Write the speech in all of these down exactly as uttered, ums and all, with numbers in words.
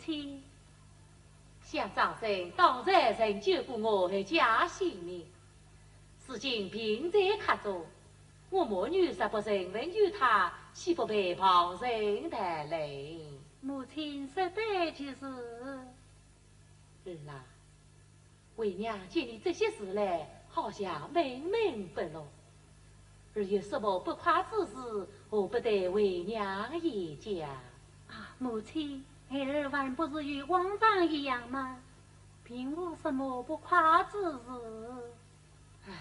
亲， 想长生当然曾救过我的家性命，如今病在卡中，我母女实不承认有他，岂不被旁人带累？ 母亲说对就是。 儿啊，为娘见你这些事来，好像明明不落。儿有什么不快之事，我不得为娘言讲。 啊，母亲，孩儿还不是与往常一样吗？并无什么不快之事。 唉，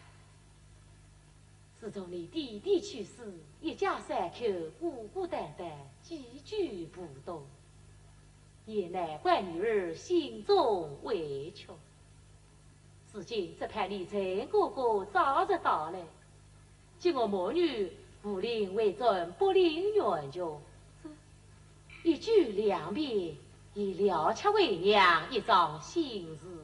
自从你弟弟去世，一家三口孤孤单单，寄居不动，也难怪女儿心中委屈。如今只盼你陈哥哥早日到来，叫我母女不领为尊，不领冤屈，一举两别，以了却为娘一桩心事。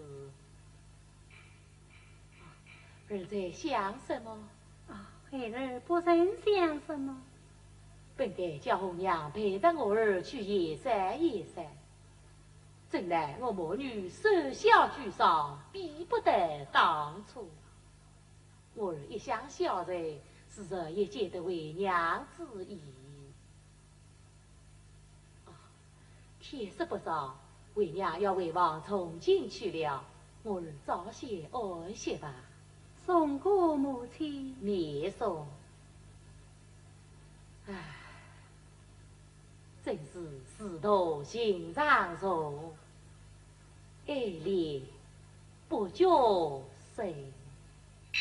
儿在想什么？ 啊，孩儿不曾想什么。 本该叫红娘陪着我儿去野山野山，怎奈我母女手小俱伤，比不得当初。我儿一向孝顺，时日也觉得为娘之意。啊，天色不早，为娘要回往重庆去了，我儿早些安息吧。 送过母亲， 灭送。唉，真是世途心上重，爱恋不觉谁